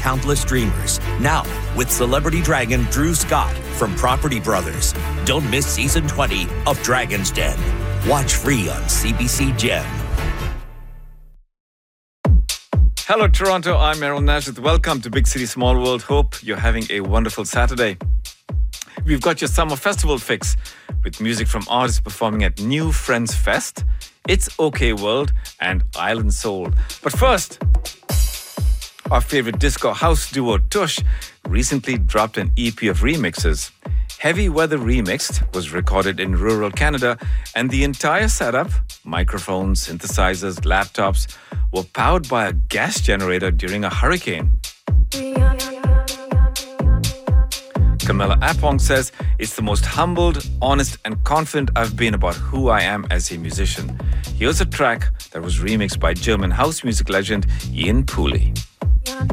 countless dreamers. Now, with celebrity dragon Drew Scott from Property Brothers. Don't miss season 20 of Dragon's Den. Watch free on CBC Gem. Hello, Toronto. I'm Errol Najat. Welcome to Big City Small World. Hope you're having a wonderful Saturday. We've got your summer festival fix with music from artists performing at New Friends Fest, It's OK World, and Island Soul. But first, our favorite disco house duo Tush recently dropped an EP of remixes. Heavy Weather Remixed was recorded in rural Canada, and the entire setup, microphones, synthesizers, laptops, were powered by a gas generator during a hurricane. Camilla Apong says, "It's the most humbled, honest, and confident I've been about who I am as a musician." Here's a track that was remixed by German house music legend Ian Pooley.